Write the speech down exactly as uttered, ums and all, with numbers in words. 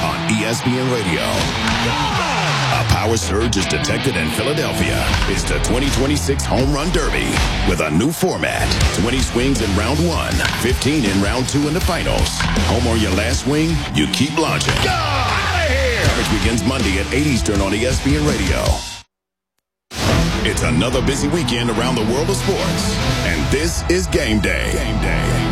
on E S P N Radio. A power surge is detected in Philadelphia. It's the twenty twenty-six Home Run Derby with a new format. twenty swings in round one, fifteen in round two in the finals. Home on your last swing, you keep launching. Go! Out of here! Coverage begins Monday at eight Eastern on E S P N Radio. It's another busy weekend around the world of sports, and this is Game Day. Game Day.